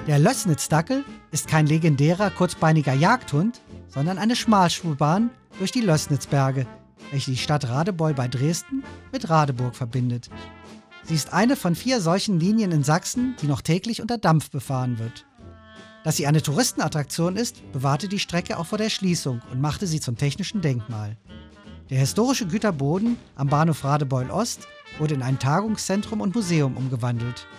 Der Lößnitz-Dackel ist kein legendärer, kurzbeiniger Jagdhund, sondern eine Schmalspurbahn durch die Lößnitzberge, welche die Stadt Radebeul bei Dresden mit Radeburg verbindet. Sie ist eine von 4 solchen Linien in Sachsen, die noch täglich unter Dampf befahren wird. Dass sie eine Touristenattraktion ist, bewahrte die Strecke auch vor der Schließung und machte sie zum technischen Denkmal. Der historische Güterboden am Bahnhof Radebeul Ost wurde in ein Tagungszentrum und Museum umgewandelt.